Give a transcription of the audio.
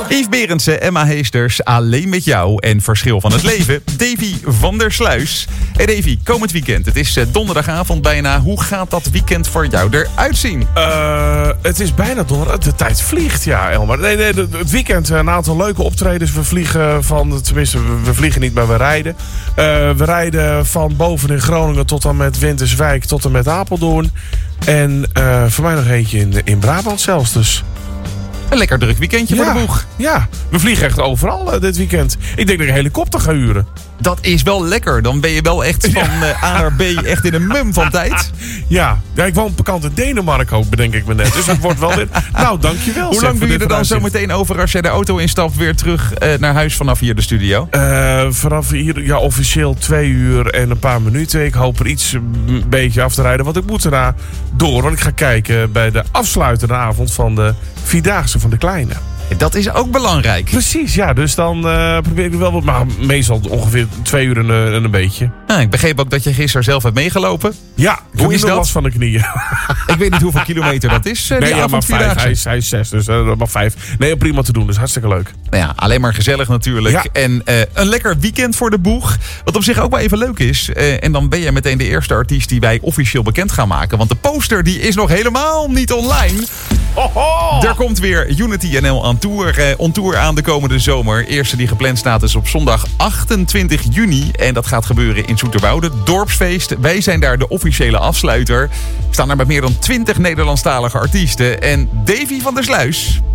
Yves Berendsen, Emma Heesters, Alleen met jou en Verschil van het leven. Davy van der Sluis. Hey Davy, komend weekend. Het is donderdagavond bijna. Hoe gaat dat weekend voor jou eruit zien? Het is bijna donderdag. De tijd vliegt, ja, Elmar. Nee, het weekend een aantal leuke optredens. We vliegen we vliegen niet, maar we rijden. We rijden van boven in Groningen tot en met Winterswijk tot en met Apeldoorn. En voor mij nog eentje in Brabant zelfs, dus... Een lekker druk weekendje voor de boeg. Ja, we vliegen echt overal dit weekend. Ik denk dat ik een helikopter ga huren. Dat is wel lekker. Dan ben je wel echt van A naar B echt in een mum van tijd. Ja, ik woon op kant in Denemarken ook, bedenk ik me net. Dus het wordt wel weer... Nou, dankjewel. Hoe lang doe je er dan zo meteen over als jij de auto instapt weer terug naar huis vanaf hier de studio? Vanaf hier, ja, officieel 2 uur en een paar minuten. Ik hoop er iets een beetje af te rijden. Want ik moet erna door. Want ik ga kijken bij de afsluitende avond van de Vierdaagse van de Kleine. Dat is ook belangrijk. Precies, ja. Dus dan probeer ik wel wat... Maar meestal ongeveer 2 uur en een beetje. Nou, ik begreep ook dat je gisteren zelf hebt meegelopen. Ja, hoe is dat? Last van de knieën. Ik weet niet hoeveel kilometer dat is. Nee, ja, maar 5. Hij is 6, dus maar 5. Nee, prima te doen. Dus hartstikke leuk. Nou ja, alleen maar gezellig natuurlijk. Ja. En een lekker weekend voor de boeg. Wat op zich ook wel even leuk is. En dan ben jij meteen de eerste artiest die wij officieel bekend gaan maken. Want de poster die is nog helemaal niet online. Hoho! Er komt weer Unity NL on tour aan de komende zomer. Eerste die gepland staat is op zondag 28 juni. En dat gaat gebeuren in Zoeterwoude. Dorpsfeest. Wij zijn daar de officiële afsluiter. We staan daar met meer dan 20 Nederlandstalige artiesten. En Davy van der Sluis